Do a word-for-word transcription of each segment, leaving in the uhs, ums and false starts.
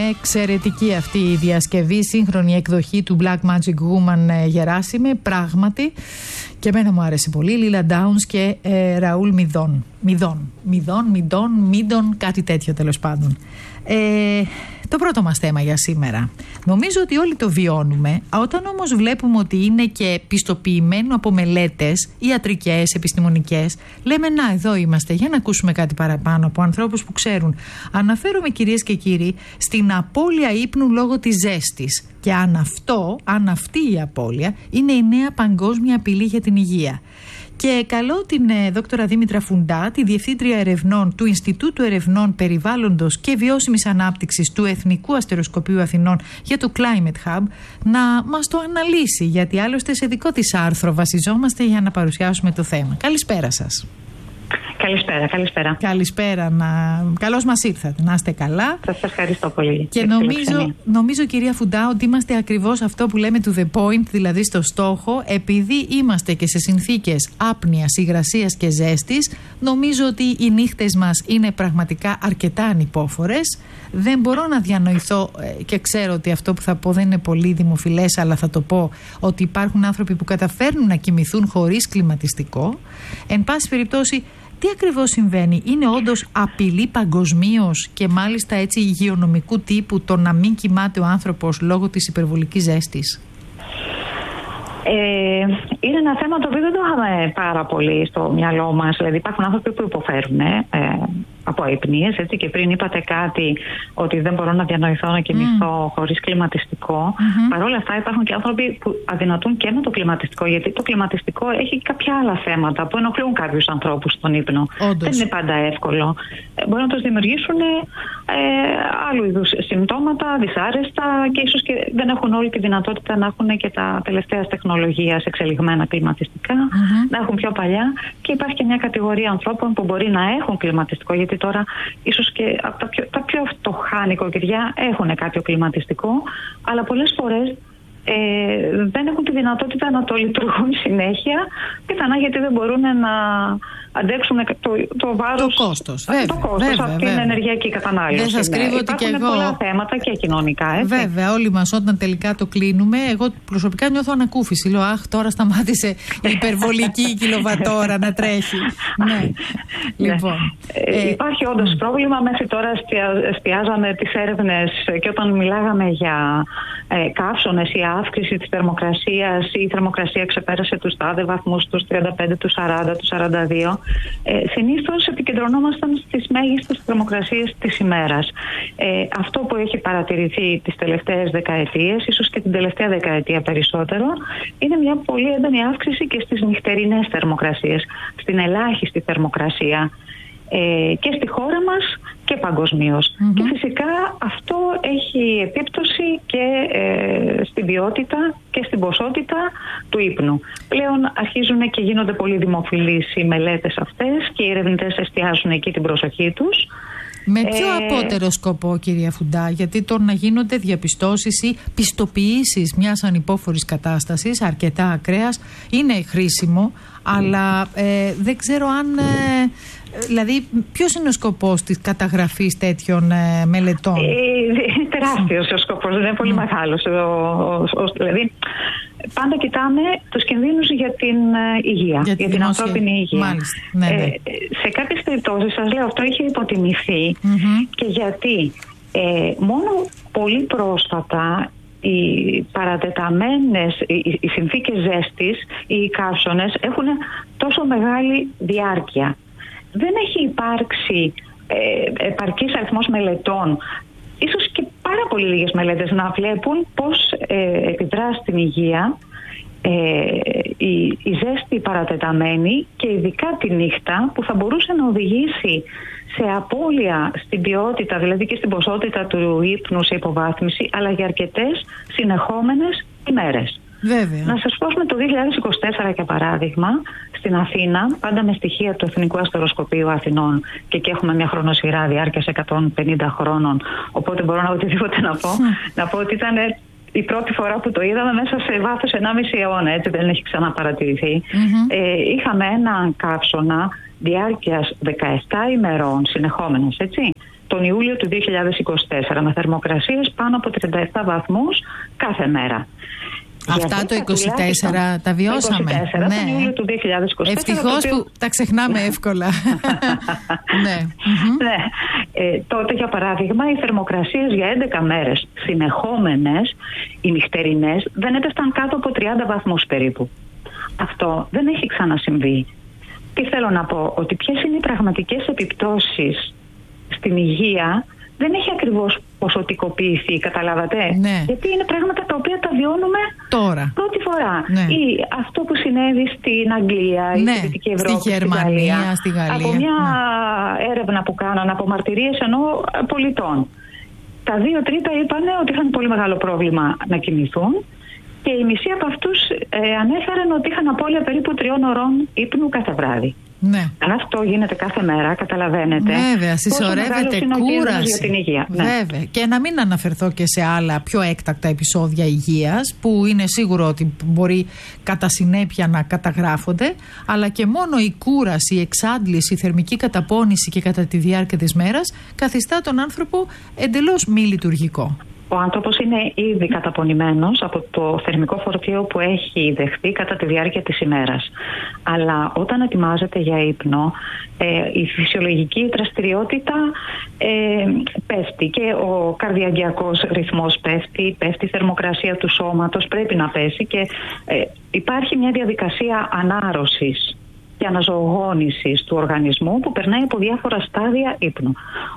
εξαιρετική αυτή η διασκευή, σύγχρονη εκδοχή του Black Magic Woman, Γεράσιμε, πράγματι. Και εμένα μου άρεσε πολύ. Λίλα Ντάουνς και ε, Ραούλ Μιδόν. Μιδόν, Μιδόν, Μιδόν, Μίδον, κάτι τέτοιο τέλος πάντων. Ε, το πρώτο μας θέμα για σήμερα. Νομίζω ότι όλοι το βιώνουμε. Όταν όμως βλέπουμε ότι είναι και πιστοποιημένο από μελέτες ιατρικές, επιστημονικές, λέμε να, εδώ είμαστε, για να ακούσουμε κάτι παραπάνω από ανθρώπους που ξέρουν. Αναφέρομαι, κυρίες και κύριοι, στην απώλεια ύπνου λόγω της ζέστης. Και αν αυτό, αν αυτή η απώλεια είναι η νέα παγκόσμια απειλή για την υγεία. Και καλώ την ε, δόκτωρα Δήμητρα Φουντά, τη Διευθύντρια Ερευνών του Ινστιτούτου Ερευνών Περιβάλλοντος και Βιώσιμης Ανάπτυξης του Εθνικού Αστεροσκοπείου Αθηνών για το Climate Hub, να μας το αναλύσει, γιατί άλλωστε σε δικό της άρθρο βασιζόμαστε για να παρουσιάσουμε το θέμα. Καλησπέρα σας. Καλησπέρα, καλησπέρα. Καλησπέρα, να... καλώς μας ήρθατε, να είστε καλά. Σας ευχαριστώ πολύ. Και νομίζω, νομίζω, κυρία Φουντά, ότι είμαστε ακριβώς αυτό που λέμε to the point, δηλαδή στο στόχο, επειδή είμαστε και σε συνθήκες άπνοιας, υγρασίας και ζέστης. Νομίζω ότι οι νύχτες μας είναι πραγματικά αρκετά ανυπόφορες. Δεν μπορώ να διανοηθώ, και ξέρω ότι αυτό που θα πω δεν είναι πολύ δημοφιλές, αλλά θα το πω, ότι υπάρχουν άνθρωποι που καταφέρνουν να κοιμηθούν χωρίς κλιματιστικό. Εν πάση περιπτώσει, τι ακριβώς συμβαίνει? Είναι όντως απειλή παγκοσμίως και μάλιστα έτσι υγειονομικού τύπου το να μην κοιμάται ο άνθρωπος λόγω της υπερβολικής ζέστης? Ε, είναι ένα θέμα το οποίο δεν το είχαμε πάρα πολύ στο μυαλό μας. Δηλαδή υπάρχουν άνθρωποι που υποφέρουν ε, από αϊπνίες, έτσι, και πριν είπατε κάτι ότι δεν μπορώ να διανοηθώ να κοιμηθώ mm. χωρίς κλιματιστικό. Mm-hmm. Παρ' όλα αυτά υπάρχουν και άνθρωποι που αδυνατούν και με το κλιματιστικό, γιατί το κλιματιστικό έχει κάποια άλλα θέματα που ενοχλούν κάποιους ανθρώπους στον ύπνο. Όντως. Δεν είναι πάντα εύκολο. Ε, μπορεί να τους δημιουργήσουν ε, άλλου είδους συμπτώματα, δυσάρεστα, και ίσως και δεν έχουν όλη τη δυνατότητα να έχουν και τα τελευταία τεχνολογίας εξελιγμένα κλιματιστικά, mm-hmm. να έχουν πιο παλιά. Και υπάρχει και μια κατηγορία ανθρώπων που μπορεί να έχουν κλιματιστικό, γιατί τώρα ίσως και από τα πιο, τα πιο φτωχά νοικοκυριά έχουν κάποιο κλιματιστικό, αλλά πολλές φορές ε, δεν έχουν τη δυνατότητα να το λειτουργούν συνέχεια, πιθανά γιατί δεν μπορούν να αντέξουν το, το βάρος, το κόστος, βέβαια, το κόστος βέβαια, από την βέβαια. ενεργειακή κατανάλωση. Δεν σας κρύβω ότι και εγώ. Υπάρχουν πολλά θέματα και κοινωνικά. Έτσι. Βέβαια, όλοι μας όταν τελικά το κλείνουμε, εγώ προσωπικά νιώθω ανακούφιση. Λέω, αχ, τώρα σταμάτησε η υπερβολική κιλοβατόρα να τρέχει. Ναι. Λοιπόν. Ε, υπάρχει όντως mm. πρόβλημα. Μέχρι τώρα εστιάζαμε τις έρευνες και όταν μιλάγαμε για ε, καύσωνες ή αύξηση της θερμοκρασίας, η θερμοκρασία ξεπέρασε τους τάδε βαθμούς, τους τριάντα πέντε, τους σαράντα, τους σαράντα δύο. Ε, συνήθως επικεντρωνόμασταν στις μέγιστες θερμοκρασίες της ημέρας. Ε, αυτό που έχει παρατηρηθεί τις τελευταίες δεκαετίες, ίσως και την τελευταία δεκαετία περισσότερο, είναι μια πολύ έντονη αύξηση και στις νυχτερινές θερμοκρασίες, στην ελάχιστη θερμοκρασία. Ε, και στη χώρα μας και παγκοσμίως. Mm-hmm. Και φυσικά αυτό έχει επίπτωση και ε, στην ποιότητα και στην ποσότητα του ύπνου. Πλέον αρχίζουν και γίνονται πολύ δημοφιλείς οι μελέτες αυτές και οι ερευνητές εστιάζουν εκεί την προσοχή τους. Με ποιο ε... απότερο σκοπό, κυρία Φουντά? Γιατί το να γίνονται διαπιστώσεις ή πιστοποιήσεις μιας ανυπόφορης κατάστασης, αρκετά ακραίας, είναι χρήσιμο, αλλά ε, δεν ξέρω αν... Ε, δηλαδή, ποιος είναι ο σκοπός της καταγραφής τέτοιων ε, μελετών? Ε, τεράστιος ο σκοπός, δεν είναι πολύ mm. μεγάλος. Ο, ο, ο, δηλαδή, πάντα κοιτάμε τους κινδύνους για την ε, υγεία, για, για την ανθρώπινη υγεία. Μάλιστα, ναι, ναι. Ε, σε κάποιες περιπτώσεις, σας λέω, αυτό είχε υποτιμηθεί mm-hmm. και γιατί ε, μόνο πολύ πρόσφατα οι παρατεταμένες, οι, οι συνθήκες ζέστης, οι καύσωνες έχουν τόσο μεγάλη διάρκεια. Δεν έχει υπάρξει ε, επαρκής αριθμός μελετών, ίσως και πάρα πολύ λίγες μελέτες, να βλέπουν πώς ε, επιδρά στην υγεία ε, η, η ζέστη παρατεταμένη και ειδικά τη νύχτα, που θα μπορούσε να οδηγήσει σε απώλεια στην ποιότητα, δηλαδή και στην ποσότητα του ύπνου, σε υποβάθμιση, αλλά για αρκετές συνεχόμενες ημέρες. Βέβαια. Να σας πω με το δύο χιλιάδες είκοσι τέσσερα, για παράδειγμα, στην Αθήνα, πάντα με στοιχεία του Εθνικού Αστεροσκοπείου Αθηνών, και εκεί έχουμε μια χρονοσυρά διάρκειας εκατόν πενήντα χρόνων, οπότε μπορώ να οτιδήποτε να πω, να πω ότι ήταν η πρώτη φορά που το είδαμε μέσα σε βάθος ενάμιση αιώνα, έτσι, δεν έχει ξαναπαρατηρηθεί. Mm-hmm. Ε, είχαμε έναν καύσωνα διάρκειας δεκαεπτά ημερών συνεχόμενες, έτσι, τον Ιούλιο του δύο χιλιάδες είκοσι τέσσερα με θερμοκρασίες πάνω από τριάντα επτά βαθμούς κάθε μέρα. Αυτά το είκοσι τέσσερα τα βιώσαμε. Το είκοσι τέσσερα, ναι. Τον Ιούλιο του δύο χιλιάδες είκοσι τέσσερα. Ευτυχώς οποίο... που τα ξεχνάμε εύκολα. ναι. ναι. Ε, τότε, για παράδειγμα, οι θερμοκρασίες για έντεκα μέρες συνεχόμενες, οι νυχτερινές, δεν έπεφταν κάτω από τριάντα βαθμούς περίπου. Αυτό δεν έχει ξανασυμβεί. Τι θέλω να πω, ότι ποιες είναι οι πραγματικές επιπτώσεις στην υγεία δεν έχει ακριβώς ποσοτικοποιηθεί, καταλάβατε. Ναι. Γιατί είναι πράγματα τα οποία τα βιώνουμε τώρα. Πρώτη φορά. Ναι. Ή αυτό που συνέβη στην Αγγλία, ναι. η Δυτική Ευρώπη, στη Γερμανία, στη, στη Γαλλία. Από μια ναι. έρευνα που κάνανε από μαρτυρίες ενώ πολιτών. Τα δύο τρίτα είπαν ότι είχαν πολύ μεγάλο πρόβλημα να κοιμηθούν και η μισή από αυτούς ε, ανέφεραν ότι είχαν απώλεια περίπου τριών ωρών ύπνου κάθε βράδυ. Ναι. Αν αυτό γίνεται κάθε μέρα, καταλαβαίνετε. Βέβαια, συσσωρεύεται κούραση. Για την υγεία. Βέβαια. Ναι. Και να μην αναφερθώ και σε άλλα πιο έκτακτα επεισόδια υγείας, που είναι σίγουρο ότι μπορεί κατά συνέπεια να καταγράφονται, αλλά και μόνο η κούραση, η εξάντληση, η θερμική καταπώνηση και κατά τη διάρκεια της μέρας καθιστά τον άνθρωπο εντελώς μη λειτουργικό. Ο άνθρωπος είναι ήδη καταπονημένος από το θερμικό φορτίο που έχει δεχθεί κατά τη διάρκεια της ημέρας. Αλλά όταν ετοιμάζεται για ύπνο, ε, η φυσιολογική δραστηριότητα ε, πέφτει και ο καρδιαγγειακός ρυθμός πέφτει, πέφτει η θερμοκρασία του σώματος, πρέπει να πέσει και ε, υπάρχει μια διαδικασία ανάρρωσης και αναζωογόνησης του οργανισμού που περνάει από διάφορα στάδια ύπνου.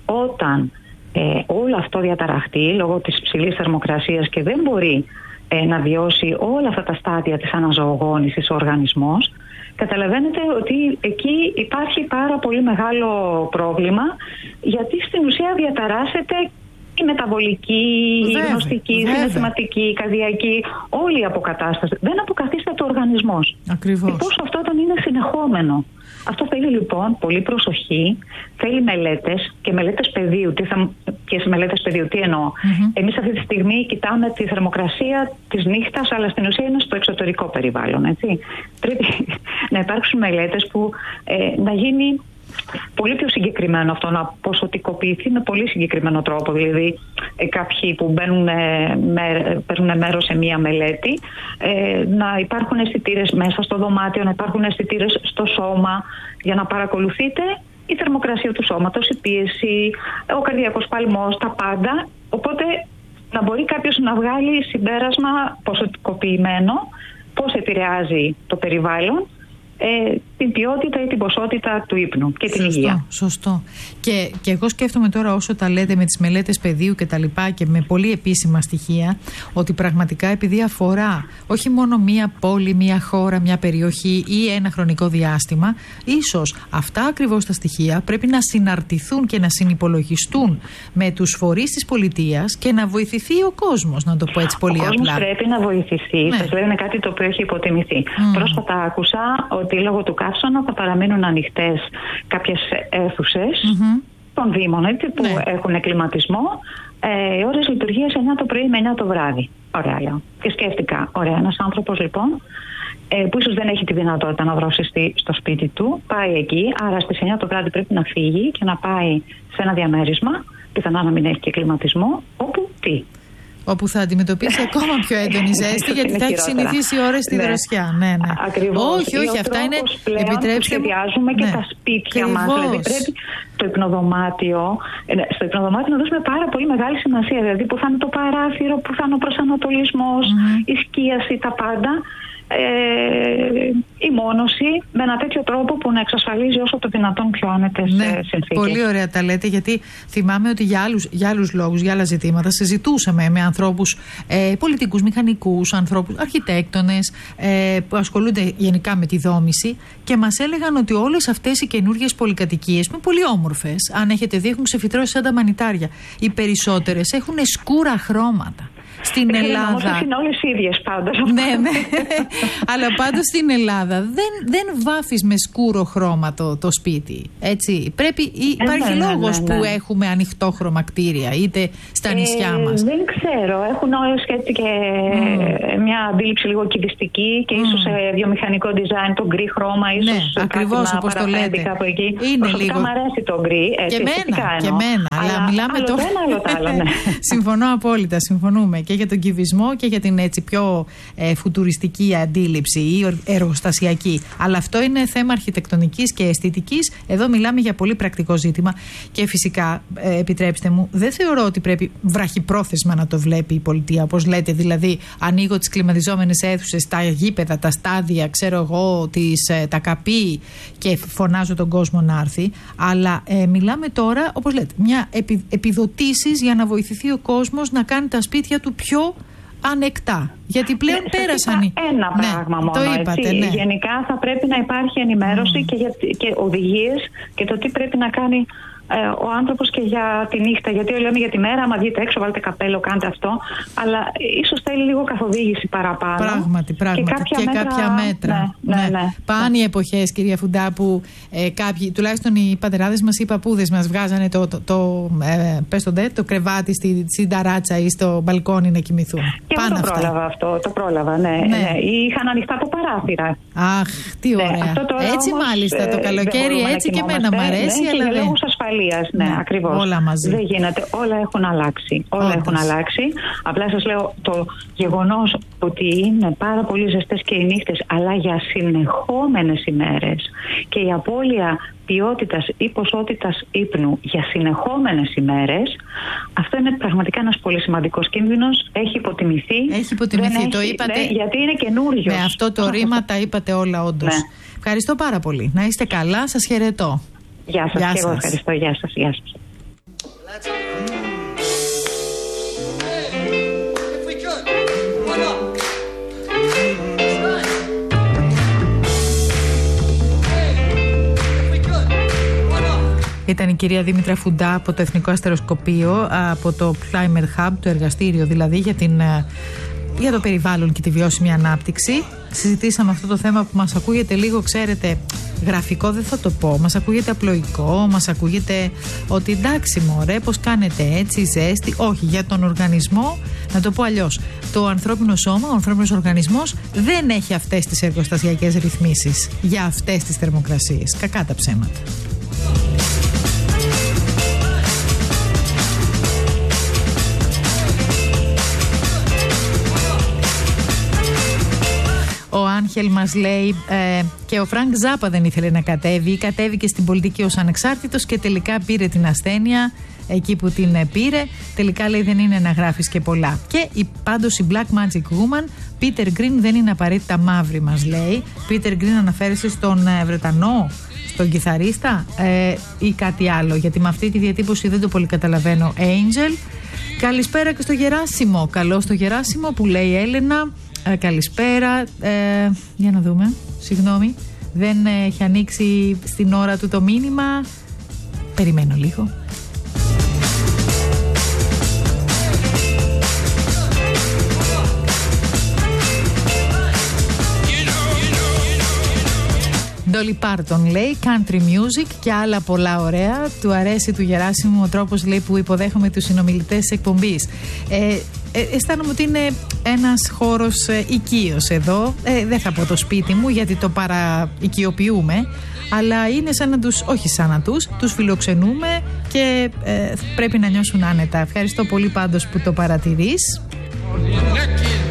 Όταν Ε, όλο αυτό διαταραχτεί λόγω της ψηλής θερμοκρασίας και δεν μπορεί ε, να βιώσει όλα αυτά τα στάδια της αναζωογόνησης ο οργανισμός, καταλαβαίνετε ότι εκεί υπάρχει πάρα πολύ μεγάλο πρόβλλημα, γιατί στην ουσία διαταράσσεται η μεταβολική, βέβαια, η γνωστική, η συναισθηματική, η καρδιακή, όλη η αποκατάσταση. Δεν αποκαθίσταται ο οργανισμός. Ακριβώς. Και πόσο αυτό όταν είναι συνεχόμενο. Αυτό θέλει λοιπόν πολύ προσοχή, θέλει μελέτες και μελέτες πεδίου. Τι θα, και σε μελέτες πεδίου, τι εννοώ. Mm-hmm. Εμείς αυτή τη στιγμή κοιτάμε τη θερμοκρασία της νύχτας, αλλά στην ουσία είναι στο εξωτερικό περιβάλλον. Έτσι. Πρέπει να υπάρξουν μελέτες που ε, να γίνει πολύ πιο συγκεκριμένο αυτό, να ποσοτικοποιηθεί με πολύ συγκεκριμένο τρόπο. Δηλαδή, ε, κάποιοι που μπαίνουν, ε, με, παίρνουν μέρος σε μία μελέτη, ε, να υπάρχουν αισθητήρες μέσα στο δωμάτιο, να υπάρχουν αισθητήρες στο σώμα, για να παρακολουθείτε η θερμοκρασία του σώματος, η πίεση, ο καρδιακός παλμός, τα πάντα. Οπότε, να μπορεί κάποιος να βγάλει συμπέρασμα ποσοτικοποιημένο, πώς επηρεάζει το περιβάλλον, Ε, την ποιότητα ή την ποσότητα του ύπνου και την σωστό, υγεία. Σωστό. Και, και εγώ σκέφτομαι τώρα, όσο τα λέτε με τις μελέτες πεδίου και τα λοιπά και με πολύ επίσημα στοιχεία, ότι πραγματικά επειδή αφορά όχι μόνο μία πόλη, μία χώρα, μία περιοχή ή ένα χρονικό διάστημα, ίσως αυτά ακριβώς τα στοιχεία πρέπει να συναρτηθούν και να συνυπολογιστούν με τους φορείς της πολιτείας και να βοηθηθεί ο κόσμος, να το πω έτσι πολύ απλά. Ο κόσμος πρέπει να βοηθηθεί. Ναι. Σας λέω, είναι κάτι το οποίο έχει υποτιμηθεί. Mm. Πρόσφατα άκουσα ότι λόγω του καύσωνα θα παραμείνουν ανοιχτές κάποιες αίθουσες mm-hmm. των Δήμων, έτσι, που ναι. έχουν κλιματισμό, ε, ώρες λειτουργίας εννιά το πρωί με εννιά το βράδυ. Ωραία, λέω. Και σκέφτηκα, ωραία, ένας άνθρωπος λοιπόν, ε, που ίσως δεν έχει τη δυνατότητα να δροσιστεί στο σπίτι του, πάει εκεί, άρα στις εννιά το βράδυ πρέπει να φύγει και να πάει σε ένα διαμέρισμα, πιθανά να μην έχει και κλιματισμό, όπου τι. Όπου θα αντιμετωπίσει ακόμα πιο έντονη ζέστη, γιατί θα έχει συνηθίσει ώρες στη ναι. δροσιά. Ναι, ναι. Ακριβώς. Όχι, όχι, αυτά είναι. Επιτρέψτε. Σχεδιάζουμε και ναι. τα σπίτια μας. Δηλαδή πρέπει το υπνοδωμάτιο, στο υπνοδωμάτιο να δώσουμε πάρα πολύ μεγάλη σημασία. Δηλαδή που θα είναι το παράθυρο, που θα είναι ο προσανατολισμός, mm-hmm. η σκίαση, τα πάντα. Ε, η μόνωση με ένα τέτοιο τρόπο που να εξασφαλίζει όσο το δυνατόν πιο άνετες ναι, συνθήκες. Πολύ ωραία τα λέτε, γιατί θυμάμαι ότι για άλλους, για άλλους λόγους, για άλλα ζητήματα συζητούσαμε με ανθρώπους ε, πολιτικούς, μηχανικούς, ανθρώπους, αρχιτέκτονες ε, που ασχολούνται γενικά με τη δόμηση και μας έλεγαν ότι όλες αυτές οι καινούργιες πολυκατοικίες που είναι πολύ όμορφες, αν έχετε δει, έχουν ξεφυτρώσει σαν τα μανιτάρια. Οι περισσότερες έχουν σκούρα χρώματα. στην Ελλάδα. Όμως είναι όλες οι ίδιες πάντως. Ναι, ναι. Αλλά πάντως στην Ελλάδα δεν, δεν βάφεις με σκούρο χρώμα το, το σπίτι. Έτσι. Πρέπει, υπάρχει ε, ναι, λόγος ναι, ναι, ναι. που έχουμε ανοιχτόχρωμα κτίρια, είτε στα νησιά ε, μας. Δεν ξέρω. Έχουν όλες έτσι και mm. μια αντίληψη λίγο κυβιστική και mm. ίσως σε βιομηχανικό design το γκρι χρώμα, ίσως ναι, ακριβώς όπως το λέτε. Κάπου εκεί. Είναι προσωπικά λίγο. Μ' αρέσει το γκρι. Και εμένα, και εμένα. Αλλά, αλλά μιλάμε άλλο το ένα, άλλο το άλλο, ναι. Συμφωνώ απόλυτα. Συμφωνούμε και για τον κυβισμό και για την έτσι πιο ε, φουτουριστική αντίληψη ή εργοστασιακή. Αλλά αυτό είναι θέμα αρχιτεκτονικής και αισθητικής. Εδώ μιλάμε για πολύ πρακτικό ζήτημα. Και φυσικά, ε, επιτρέψτε μου, δεν θεωρώ ότι πρέπει βραχυπρόθεσμα να το βλέπει η πολιτεία. Όπως λέτε, δηλαδή, ανοίγω τις κλιματιζόμενες αίθουσες, τα γήπεδα, τα στάδια, ξέρω εγώ, τις, ε, τα καπί και φωνάζω τον κόσμο να έρθει. Αλλά ε, μιλάμε τώρα, όπως λέτε, μια επι, επιδοτήσεις για να βοηθηθεί ο κόσμος να κάνει τα σπίτια του πιο ανεκτά. Γιατί πλέον ναι, πέρασαν οι... Ένα ναι, πράγμα μόνο. Το είπατε, έτσι. Ναι. Γενικά θα πρέπει να υπάρχει ενημέρωση mm. και, για, και οδηγίες και το τι πρέπει να κάνει ε, ο άνθρωπος και για τη νύχτα. Γιατί λέμε για τη μέρα, άμα βγείτε έξω, βάλτε καπέλο, κάντε αυτό. Αλλά ίσως θέλει λίγο καθοδήγηση παραπάνω. Πράγματι, πράγματι. Και κάποια, και μέτρα, κάποια μέτρα. Ναι, ναι, ναι, ναι. Πάνε ναι. οι εποχές, κυρία Φουντά, που ε, κάποιοι, τουλάχιστον οι πατεράδες μας, οι παππούδες μας, βγάζανε το, το, το, ε, πες το, δε, το κρεβάτι στη, στην ταράτσα ή στο μπαλκόνι να κοιμηθούν. Και εγώ το αυτά. πρόλαβα αυτό. Το πρόλαβα, ναι. ναι. ναι. Είχαν ανοιχτά το παράθυρα. Αχ, τι ωραία. Ναι, έτσι όμως, μάλιστα το καλοκαίρι, έτσι και εμένα μου αρέσει. Ναι, αλλά και για λόγους ασφαλείας, ναι, ναι, ακριβώς. Όλα μαζί. Δεν γίνεται. Όλα έχουν αλλάξει. Όλα Όντως. έχουν αλλάξει. Απλά σας λέω το γεγονός ότι είναι πάρα πολύ ζεστές και οι νύχτες, αλλά για συνεχόμενες ημέρες και η απώλεια ποιότητας ή ποσότητας ύπνου για συνεχόμενες ημέρες, αυτό είναι πραγματικά ένας πολύ σημαντικός κίνδυνος. Έχει υποτιμηθεί. Έχει υποτιμηθεί, δεν το έχει, είπατε. Ναι, γιατί είναι καινούριο. Με αυτό το ρήμα τα είπατε όλα όντως. Ναι. Ευχαριστώ πάρα πολύ. Να είστε καλά, σας χαιρετώ. Γεια σας, Γεια και σας. Εγώ ευχαριστώ. Γεια σας. Γεια σας. Ήταν η κυρία Δήμητρα Φουντά από το Εθνικό Αστεροσκοπείο, από το Climate Hub, το εργαστήριο δηλαδή για, την, για το περιβάλλον και τη βιώσιμη ανάπτυξη. Συζητήσαμε αυτό το θέμα που μας ακούγεται λίγο, ξέρετε, γραφικό δεν θα το πω, μας ακούγεται απλοϊκό, μας ακούγεται ότι εντάξει μωρέ, πως κάνετε έτσι, ζέστη. Όχι, για τον οργανισμό, να το πω αλλιώς, το ανθρώπινο σώμα, ο ανθρώπινος οργανισμός δεν έχει αυτές τις εργοστασιακές ρυθμίσεις για αυτές τις θερμοκρασίες. Κακά τα ψέματα. Ο Άγχελ μας λέει ε, και ο Φρανκ Ζάπα δεν ήθελε να κατέβει, κατέβηκε στην πολιτική ως ανεξάρτητος και τελικά πήρε την ασθένεια εκεί που την πήρε. Τελικά λέει δεν είναι να γράφεις και πολλά. Και η, πάντως η Black Magic Woman, Peter Green δεν είναι απαραίτητα μαύρη μας λέει. Peter Green αναφέρεσε στον ε, Βρετανό, στον κιθαρίστα ε, ή κάτι άλλο, γιατί με αυτή τη διατύπωση δεν το πολύ καταλαβαίνω. Angel. Καλησπέρα και στο Γεράσιμο. Καλό στο Γεράσιμο που λέει η Έλενα. Ε, καλησπέρα. Ε, για να δούμε. Συγγνώμη. Δεν ε, έχει ανοίξει στην ώρα του το μήνυμα. Περιμένω λίγο. Dolly Parton λέει country music και άλλα πολλά ωραία. Του αρέσει του Γεράσιμου ο τρόπος λέει που υποδέχομαι τους συνομιλητές της εκπομπής. Ε, ε, αισθάνομαι ότι είναι ένας χώρος ε, οικείος εδώ. Ε, δεν θα πω το σπίτι μου γιατί το παραοικιοποιούμε, αλλά είναι σαν να τους, όχι σαν να τους, τους φιλοξενούμε και ε, πρέπει να νιώσουν άνετα. Ευχαριστώ πολύ πάντως που το παρατηρείς.